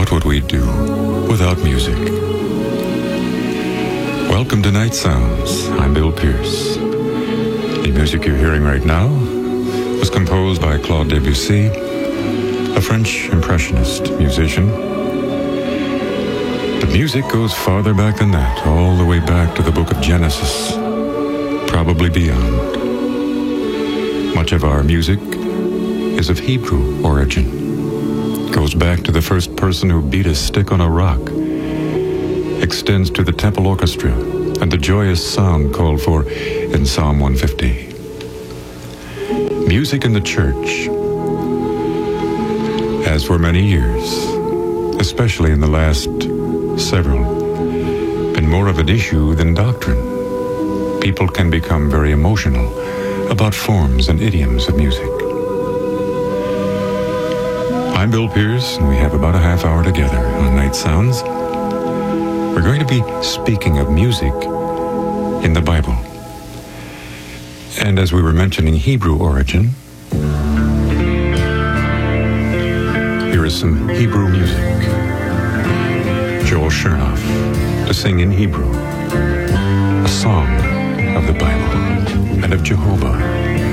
What would we do without music? Welcome to Night Sounds. I'm Bill Pierce. The music you're hearing right now was composed by Claude Debussy, a French impressionist musician. The music goes farther back than that, all the way back to the book of Genesis, probably beyond. Much of our music is of Hebrew origin. Goes back to the first person who beat a stick on a rock, extends to the temple orchestra and the joyous sound called for in Psalm 150. Music in the church has for many years, especially in the last several, been more of an issue than doctrine. People can become very emotional about forms and idioms of music. I'm Bill Pierce, and we have about a half hour together on Night Sounds. We're going to be speaking of music in the Bible. And as we were mentioning Hebrew origin, here is some Hebrew music. Joel Chernoff to sing in Hebrew a song of the Bible and of Jehovah.